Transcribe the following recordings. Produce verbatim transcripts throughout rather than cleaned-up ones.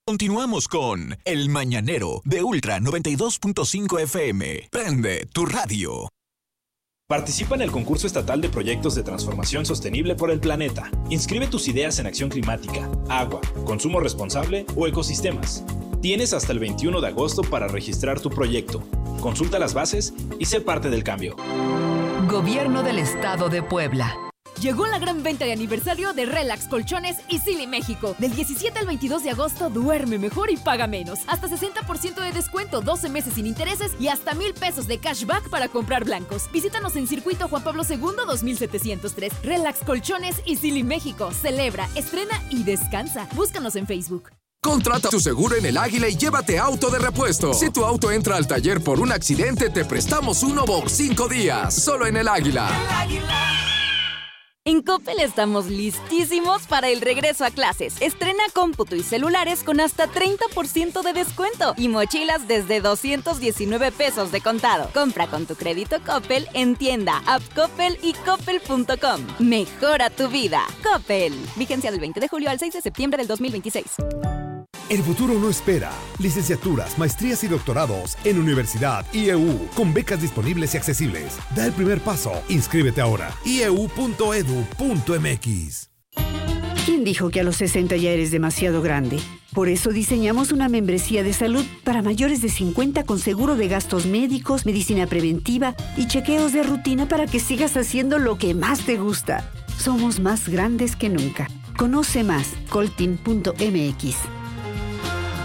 Continuamos con El Mañanero de Ultra noventa y dos punto cinco F M. Prende tu radio. Participa en el concurso estatal de proyectos de transformación sostenible por el planeta. Inscribe tus ideas en acción climática, agua, consumo responsable o ecosistemas. Tienes hasta el veintiuno de agosto para registrar tu proyecto. Consulta las bases y sé parte del cambio. Gobierno del Estado de Puebla. Llegó la gran venta de aniversario de Relax Colchones y Silly México. Del diecisiete al veintidós de agosto, duerme mejor y paga menos. Hasta sesenta por ciento de descuento, doce meses sin intereses y hasta mil pesos de cashback para comprar blancos. Visítanos en Circuito Juan Pablo segundo dos mil setecientos tres. Relax Colchones y Silly México. Celebra, estrena y descansa. Búscanos en Facebook. Contrata tu seguro en El Águila y llévate auto de repuesto. Si tu auto entra al taller por un accidente, te prestamos uno por cinco días. Solo en El Águila. El Águila. En Coppel estamos listísimos para el regreso a clases. Estrena cómputo y celulares con hasta treinta por ciento de descuento y mochilas desde doscientos diecinueve pesos de contado. Compra con tu crédito Coppel en tienda, app Coppel y coppel punto com. Mejora tu vida. Coppel. Vigencia del veinte de julio al seis de septiembre del dos mil veintiséis. El futuro no espera. Licenciaturas, maestrías y doctorados en Universidad I E U con becas disponibles y accesibles. Da el primer paso. Inscríbete ahora. i e u punto e d u punto m x. ¿Quién dijo que a los sesenta ya eres demasiado grande? Por eso diseñamos una membresía de salud para mayores de cincuenta con seguro de gastos médicos, medicina preventiva y chequeos de rutina para que sigas haciendo lo que más te gusta. Somos más grandes que nunca. Conoce más. coltin punto m x.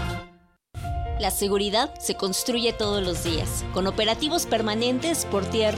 La seguridad se construye todos los días, con operativos permanentes por tierra